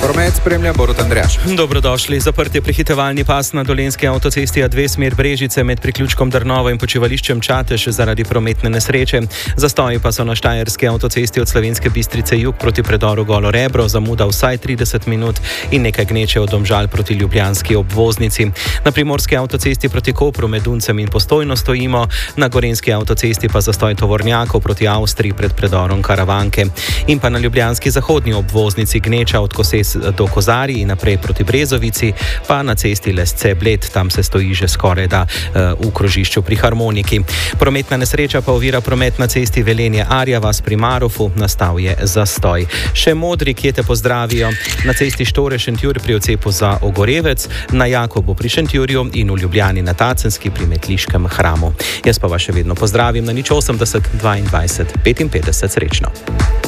Promet spremlja Borut Andrejaš. Dobrodošli. Zaprt je prehitevalni pas na dolenjski avtocesti A2 smer Brežice med priključkom Drnovo in počivališčem Čatež zaradi prometne nesreče. Zastoji pa so na štajerski avtocesti od Slovenske Bistrice jug proti predoru Golo Rebro, zamuda vsaj 30 minut in nekaj gneče od Domžal proti ljubljanski obvoznici. Na primorski avtocesti proti Kopru med Duncem in Postojno stojimo, na gorenjski avtocesti pa zastoj tovornjakov proti Avstriji pred predorom Karavanke. In pa na ljubljanski zahodni obvoznici gneča od Koses do Kozarij in naprej proti Brezovici, pa na cesti Lesce-Bled, tam se stoji že skoraj da v krožišču pri Harmoniki. Prometna nesreča pa ovira promet na cesti Velenje-Arjavas pri Marofu, nastal je zastoj. Še modri, kje te pozdravijo, na cesti Štore-Šentjur pri odcepu za Ogorevec, na Jakobu pri Šentjurju in v Ljubljani na Tacenski pri Metliškem hramu. Jaz pa vas še vedno pozdravim na 080 22 55, srečno.